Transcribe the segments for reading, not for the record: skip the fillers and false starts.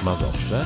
Mazowsze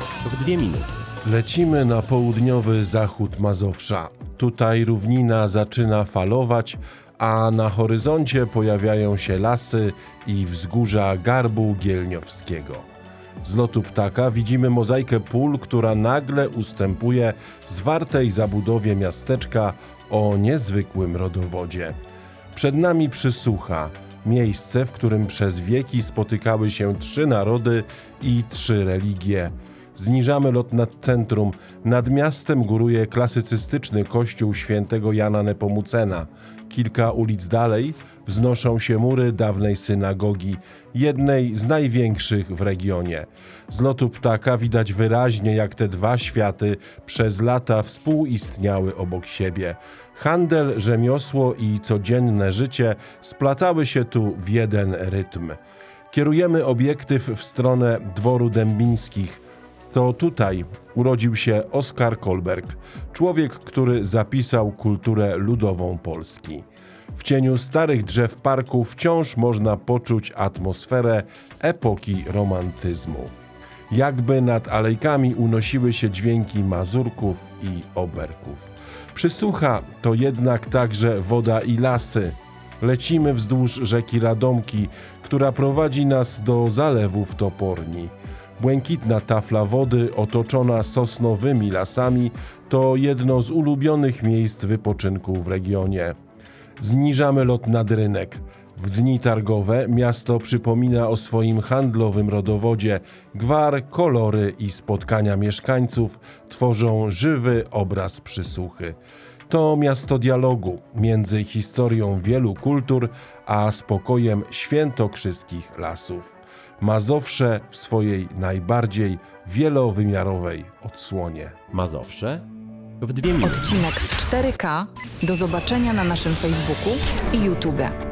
w 2 minuty. Lecimy na południowy zachód Mazowsza. Tutaj równina zaczyna falować, a na horyzoncie pojawiają się lasy i wzgórza Garbu Gielniowskiego. Z lotu ptaka widzimy mozaikę pól, która nagle ustępuje zwartej zabudowie miasteczka o niezwykłym rodowodzie. Przed nami Przysłucha, miejsce, w którym przez wieki spotykały się 3 narody i 3 religie. Zniżamy lot nad centrum. Nad miastem góruje klasycystyczny kościół świętego Jana Nepomucena. Kilka ulic dalej wznoszą się mury dawnej synagogi, jednej z największych w regionie. Z lotu ptaka widać wyraźnie, jak te 2 światy przez lata współistniały obok siebie. Handel, rzemiosło i codzienne życie splatały się tu w jeden rytm. Kierujemy obiektyw w stronę Dworu Dębińskich. To tutaj urodził się Oskar Kolberg, człowiek, który zapisał kulturę ludową Polski. W cieniu starych drzew parku wciąż można poczuć atmosferę epoki romantyzmu. Jakby nad alejkami unosiły się dźwięki mazurków i oberków. Przysłucha to jednak także woda i lasy. Lecimy wzdłuż rzeki Radomki, która prowadzi nas do zalewów Toporni. Błękitna tafla wody otoczona sosnowymi lasami to jedno z ulubionych miejsc wypoczynku w regionie. Zniżamy lot nad rynek. W dni targowe miasto przypomina o swoim handlowym rodowodzie. Gwar, kolory i spotkania mieszkańców tworzą żywy obraz Przysłuchy. To miasto dialogu między historią wielu kultur a spokojem świętokrzyskich lasów. Mazowsze w swojej najbardziej wielowymiarowej odsłonie. Mazowsze w 2 minuty. Odcinek w 4K. Do zobaczenia na naszym Facebooku i YouTube.